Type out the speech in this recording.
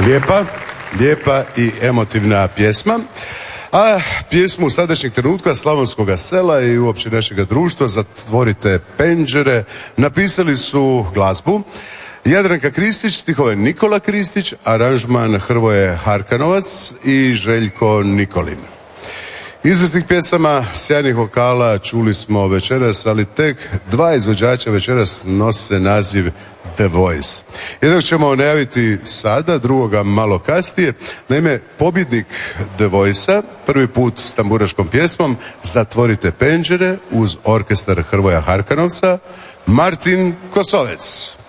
Lijepa i emotivna pjesma. A pjesmu sadašnjeg trenutka slavonskoga sela i uopće našega društva Zatvorite penđere napisali su glazbu Jadranka Kristić, stihove Nikola Kristić, aranžman Hrvoje Harkanovac i Željko Nikolin. Izvrsnih pjesama, sjajnih vokala čuli smo večeras, ali tek dva izvođača večeras nose naziv The Voice. Jednog ćemo najaviti sada, drugoga malo kasnije. Naime, pobjednik The Voice-a prvi put s tamburaškom pjesmom Zatvorite penđere uz orkestar Hrvoja Harkanovca, Martin Kosovec.